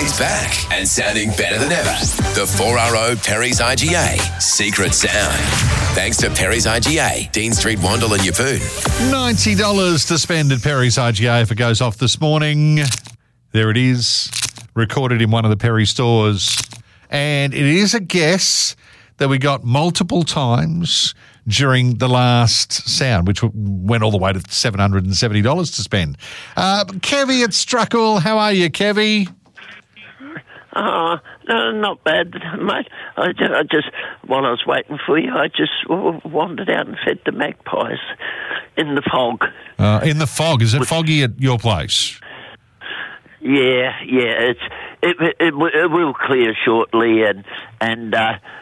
It's back and sounding better than ever. The 4RO Perry's IGA Secret Sound. Thanks to Perry's IGA, Dean Street, Wandle and Yeppoon. $90 to spend at Perry's IGA if it goes off this morning. There it is, recorded in one of the Perry stores. And it is a guess that we got multiple times during the last sound, which went all the way to $770 to spend. Kevy at Struckall, how are you, Kevy? No, not bad, mate. I just, while I was waiting for you, I just wandered out and fed the magpies in the fog. In the fog? Is it foggy at your place? Yeah. It will clear shortly, and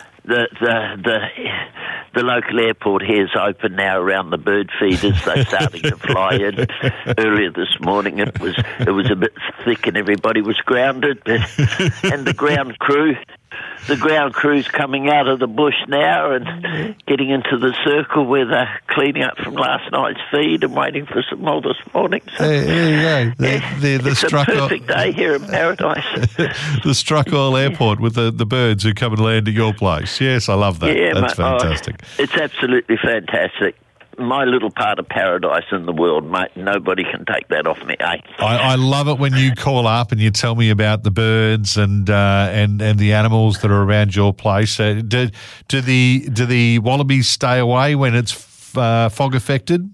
the local airport here is open now around the bird feeders. They're starting to fly in. Earlier this morning it was a bit thick and everybody was grounded, and the ground crew's coming out of the bush now and getting into the circle where they're cleaning up from last night's feed and waiting for some more this morning. So, there you go. It's a perfect day here in paradise. The Struckall Airport with the birds who come and land at your place. Yes, I love that. Yeah, that's fantastic. It's absolutely fantastic. My little part of paradise in the world, mate. Nobody can take that off me, eh? I love it when you call up and you tell me about the birds and the animals that are around your place. Do the wallabies stay away when it's fog affected?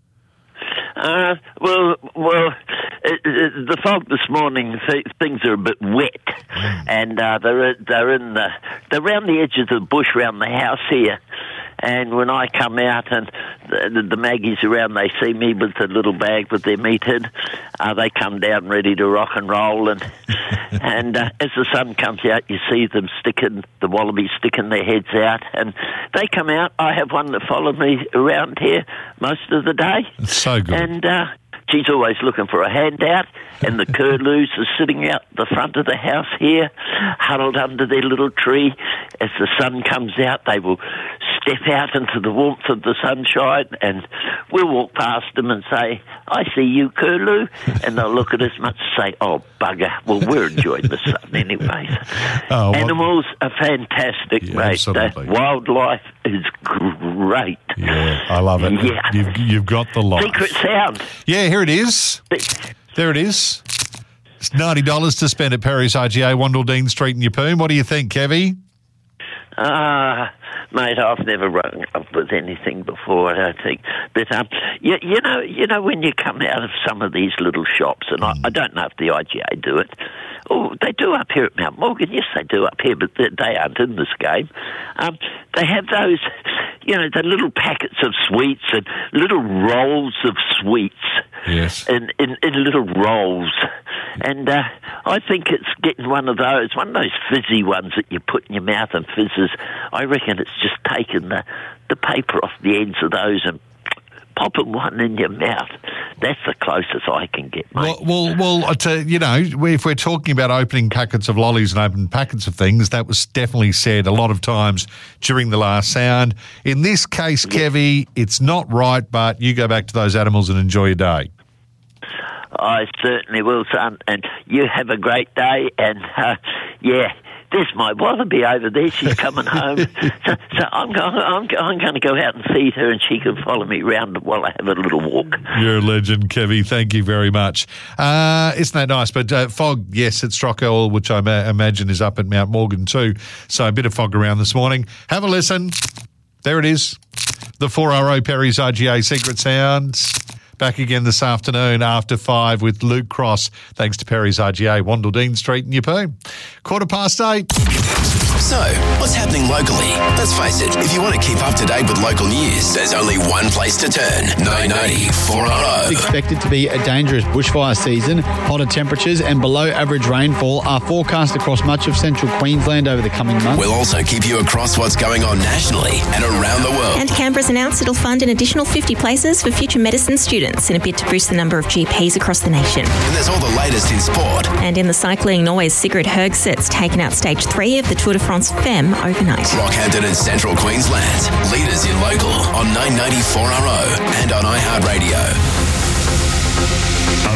The fog this morning, things are a bit wet, and they're around the edge of the bush around the house here. And when I come out and the Maggies around, they see me with the little bag with their meat in. They come down ready to rock and roll. And as the sun comes out, you see them the wallabies sticking their heads out. And they come out. I have one that followed me around here most of the day. It's so good. And she's always looking for a handout. And the curlews are sitting out the front of the house here, huddled under their little tree. As the sun comes out, they will step out into the warmth of the sunshine, and we'll walk past them and say, "I see you, curlew," and they'll look at us much and say, "Oh, bugger." Well, we're enjoying the sun anyway. Animals are fantastic, mate. Absolutely. Wildlife is great. Yeah, I love it. Yeah. You've got the lot. Secret sound. Yeah, here it is. There it is. It's $90 to spend at Perry's IGA, Wandle, Dean Street in Yeppoon. What do you think, Kevy? Mate, I've never rung up with anything before, I don't think. But, you know, when you come out of some of these little shops, and I don't know if the IGA do it. Oh, they do up here at Mount Morgan. Yes, they do up here, but they aren't in this game. They have those, the little packets of sweets and little rolls of sweets. Yes. In little rolls. And I think it's getting one of those fizzy ones that you put in your mouth and fizzes. I reckon it's just taking the paper off the ends of those and popping one in your mouth. That's the closest I can get, mate. Well, if we're talking about opening packets of lollies and opening packets of things, that was definitely said a lot of times during the last sound. In this case, Kevy, it's not right, but you go back to those animals and enjoy your day. I certainly will, son, and you have a great day, and there's my wallaby over there. She's coming home. So I'm going to go out and feed her, and she can follow me around while I have a little walk. You're a legend, Kevy. Thank you very much. Isn't that nice? But fog, yes, at Struckall, which I imagine is up at Mount Morgan too. So a bit of fog around this morning. Have a listen. There it is. The 4RO Perry's IGA Secret Sounds. Back again this afternoon after 5 with Luke Cross, thanks to Perry's IGA, Wandle, Dean Street in Yeppoon. 8:15. So, what's happening locally? Let's face it, if you want to keep up to date with local news, there's only one place to turn. 990 4RO. It's expected to be a dangerous bushfire season. Hotter temperatures and below average rainfall are forecast across much of central Queensland over the coming months. We'll also keep you across what's going on nationally and around the world. And Canberra's announced it'll fund an additional 50 places for future medicine students in a bid to boost the number of GPs across the nation. And there's all the latest in sport. And in the cycling, Norway's Sigrid Høgset's taken out stage 3 of the Tour de France Femme overnight. Rockhampton and Central Queensland. Leaders in local on 990 4RO and on iHeartRadio.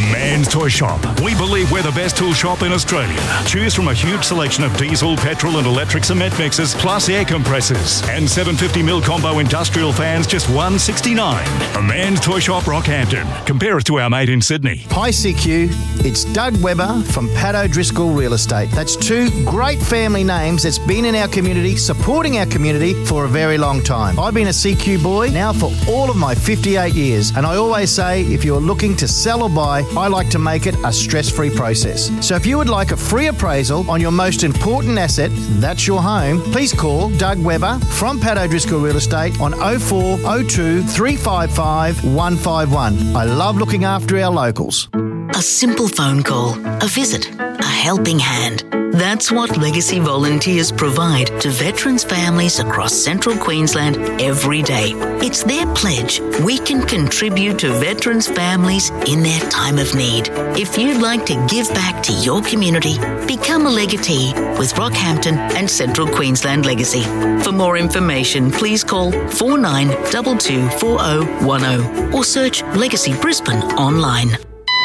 Man's Toy Shop. We believe we're the best tool shop in Australia. Choose from a huge selection of diesel, petrol and electric cement mixers, plus air compressors. And 750mm combo industrial fans, just $169. A Man's Toy Shop, Rockhampton. Compare us to our mate in Sydney. Hi CQ, it's Doug Webber from Pat O'Driscoll Real Estate. That's two great family names that's been in our community, supporting our community for a very long time. I've been a CQ boy now for all of my 58 years, and I always say if you're looking to sell or buy, I like to make it a stress-free process. So if you would like a free appraisal on your most important asset, that's your home, please call Doug Webber from Pat O'Driscoll Real Estate on 0402 355 151. I love looking after our locals. A simple phone call, a visit, a helping hand. That's what Legacy volunteers provide to veterans' families across central Queensland every day. It's their pledge we can contribute to veterans' families in their time of need. If you'd like to give back to your community, become a legatee with Rockhampton and Central Queensland Legacy. For more information, please call 4922 4010 or search Legacy Brisbane online.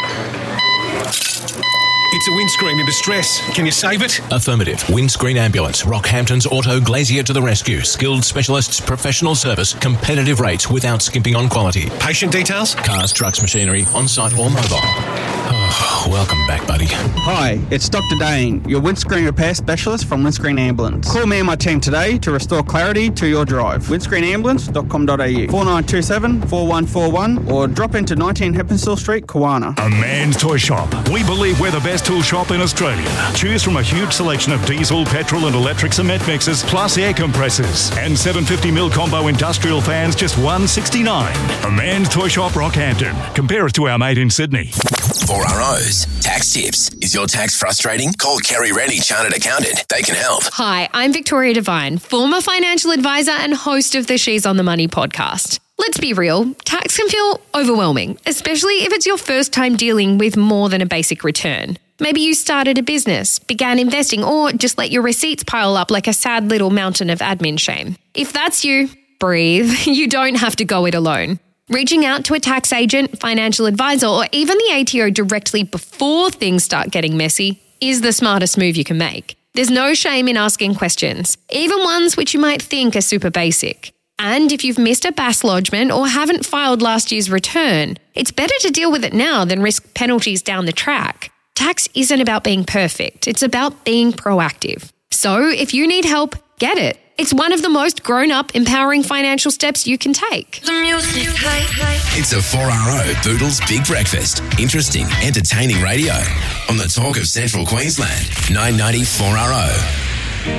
It's a windscreen in distress. Can you save it? Affirmative. Windscreen Ambulance. Rockhampton's Auto Glazier to the rescue. Skilled specialists, professional service, competitive rates without skimping on quality. Patient details? Cars, trucks, machinery, on-site or mobile. Oh, welcome back, buddy. Hi, it's Dr. Dane, your windscreen repair specialist from Windscreen Ambulance. Call me and my team today to restore clarity to your drive. windscreenambulance.com.au 4927 4141 or drop into 19 Heppenstall Street, Kawana. A Man's Toy Shop. We believe we're the best tool shop in Australia. Choose from a huge selection of diesel, petrol and electric cement mixers, plus air compressors. And 750mm combo industrial fans, just $169. A Man's Toy Shop, Rockhampton. Compare us to our mate in Sydney. 4ROs. Tax tips. Is your tax frustrating? Call Kerry Rennie, Chartered Accountant. They can help. Hi, I'm Victoria Devine, former financial advisor and host of the She's on the Money podcast. Let's be real, tax can feel overwhelming, especially if it's your first time dealing with more than a basic return. Maybe you started a business, began investing, or just let your receipts pile up like a sad little mountain of admin shame. If that's you, breathe. You don't have to go it alone. Reaching out to a tax agent, financial advisor, or even the ATO directly before things start getting messy is the smartest move you can make. There's no shame in asking questions, even ones which you might think are super basic. And if you've missed a BAS lodgement or haven't filed last year's return, it's better to deal with it now than risk penalties down the track. Tax isn't about being perfect, it's about being proactive. So if you need help, get it. It's one of the most grown-up, empowering financial steps you can take. It's a 4RO Boodles Big Breakfast. Interesting, entertaining radio on the talk of Central Queensland. 990 4RO.